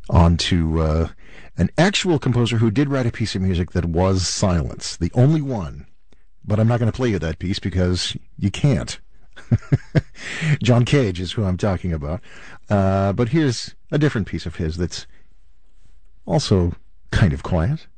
on to an actual composer who did write a piece of music that was silence, the only one. But I'm not going to play you that piece because you can't. John Cage is who I'm talking about. But here's a different piece of his that's also kind of quiet.